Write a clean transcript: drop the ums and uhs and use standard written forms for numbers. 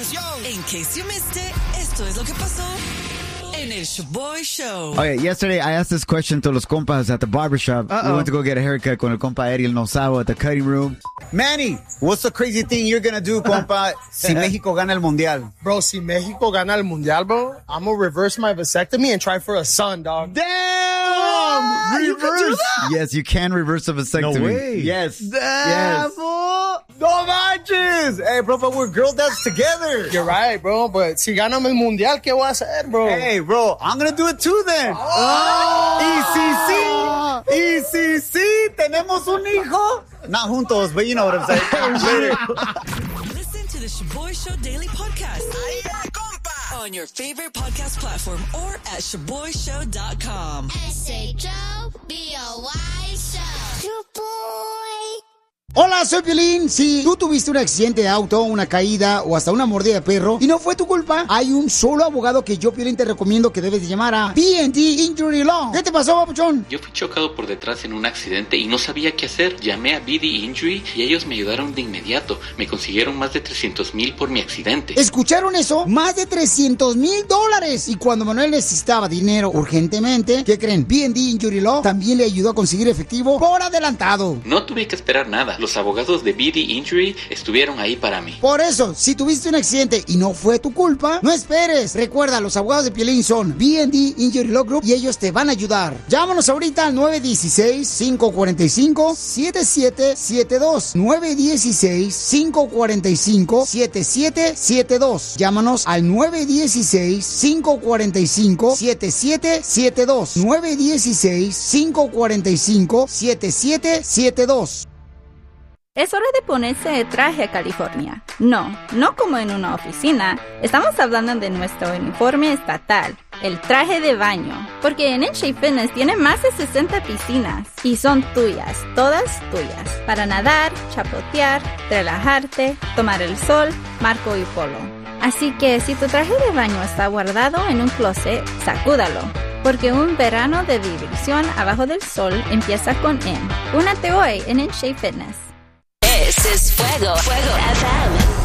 In case you missed it, esto es lo que pasó en el Shaboy Show. Okay, yesterday I asked this question to los compas at the barbershop. We went to go get a haircut con el compa Eddie El Nosabo at the cutting room. Manny, what's the crazy thing you're gonna do, compa, si México gana el mundial? Bro, si México gana el mundial, bro, I'm gonna reverse my vasectomy and try for a son, dog. Damn! Reverse! Yes, you can reverse a vasectomy. No way. Yes. Damn, yes. No manches! Hey, bro, but we're girl dads together. You're right, bro, but si ganamos el mundial, ¿qué voy a hacer, bro? Hey, bro, I'm gonna do it too then. Y si sí, tenemos un hijo. Not juntos, but you know what I'm saying. Later. Listen to the Shaboy Show Daily Podcast on your favorite podcast platform or at ShaboyShow.com. SHOBOY Show. Shaboy. Hola, soy Piolín. Si tú tuviste un accidente de auto, una caída o hasta una mordida de perro y no fue tu culpa, hay un solo abogado que yo, Piolín, te recomiendo que debes de llamar a B&D Injury Law. ¿Qué te pasó, papuchón? Yo fui chocado por detrás en un accidente y no sabía qué hacer. Llamé a BD Injury y ellos me ayudaron de inmediato. Me consiguieron más de $300,000 por mi accidente. ¿Escucharon eso? Más de $300,000. Y cuando Manuel necesitaba dinero urgentemente, ¿qué creen? B&D Injury Law también le ayudó a conseguir efectivo por adelantado. No tuve que esperar nada. Los abogados de BD Injury estuvieron ahí para mí. Por eso, si tuviste un accidente y no fue tu culpa, no esperes. Recuerda, los abogados de Piolín son B&D Injury Law Group y ellos te van a ayudar. Llámanos ahorita al 916-545-7772. 916-545-7772. Llámanos al 916-545-7772. 916-545-7772. Es hora de ponerse de traje a California. No como en una oficina. Estamos hablando de nuestro uniforme estatal, el traje de baño. Porque en NSHA Fitness tiene más de 60 piscinas y son tuyas, todas tuyas. Para nadar, chapotear, relajarte, tomar el sol, marco y polo. Así que si tu traje de baño está guardado en un closet, sacúdalo. Porque un verano de diversión abajo del sol empieza con N. Únete hoy en NSHA Fitness. This is Fuego FM.